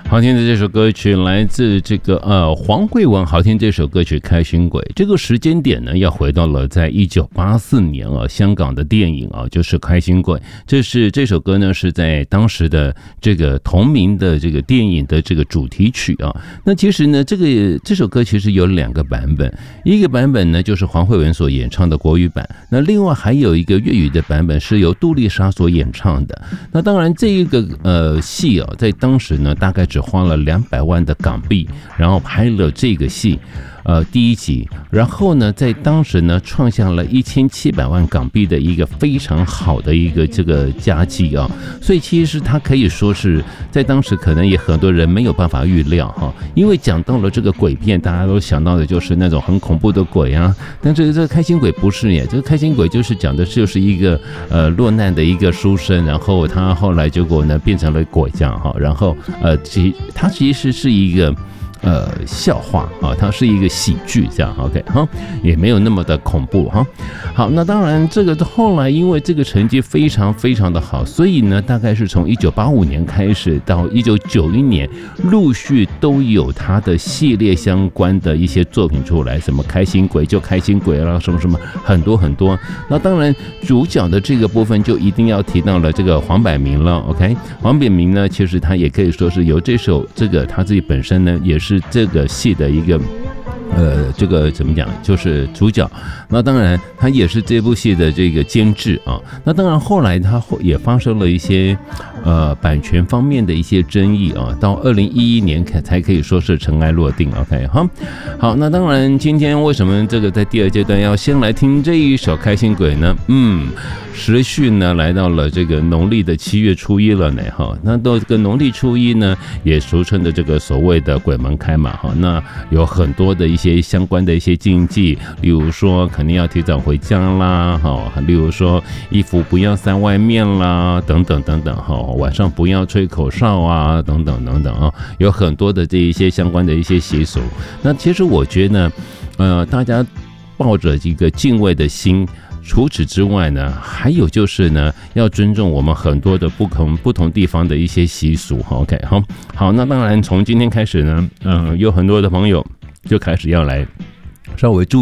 好听的这首歌曲来自这个黄慧文，好听这首歌曲《开心鬼》。这个时间点呢，要回到了在1984年香港的电影就是《开心鬼》。这首歌呢是在当时的这个同名的这个电影的这个主题曲那其实呢，这首歌其实有2个版本，一个版本呢就是黄慧文所演唱的国语版，那另外还有一个粤语的版本是由杜丽莎所演唱的。那当然这一个戏在当时呢大概只花了200万的港币，然后拍了这个戏第一集，然后呢在当时呢创下了1700万港币的一个非常好的一个这个佳绩所以其实它可以说是在当时可能也很多人没有办法预料因为讲到了这个鬼片，大家都想到的就是那种很恐怖的鬼但这个开心鬼不是耶，这个开心鬼就是讲的就是一个落难的一个书生，然后他后来结果呢变成了鬼这样然后它其实是一个笑话它是一个喜剧这样 OK 也没有那么的恐怖好，那当然这个后来因为这个成绩非常非常的好，所以呢大概是从1985年开始到1991年陆续都有它的系列相关的一些作品出来，什么开心鬼就开心鬼啦，什么什么很多很多。那当然主角的这个部分就一定要提到了这个黄百鸣了 OK， 黄百鸣呢其实他也可以说是由这个他自己本身呢也是这个戏的一个这个怎么讲，就是主角。那当然他也是这部戏的这个监制那当然后来他也发生了一些版权方面的一些争议到2011年才可以说是尘埃落定 OK 好，那当然今天为什么这个在第2阶段要先来听这一首开心鬼呢时序呢来到了这个农历的7月初1了呢那到这个农历初1呢也俗称的这个所谓的鬼门开嘛那有很多的一些相关的一些禁忌，例如说肯定要提早回家啦例如说衣服不要在外面啦等等等等晚上不要吹口哨等等等等有很多的这一些相关的一些习俗。那其实我觉得大家抱着一个敬畏的心，除此之外呢还有就是呢要尊重我们很多的不同地方的一些习俗 OK 好，那当然从今天开始呢有很多的朋友就开始要来稍微注意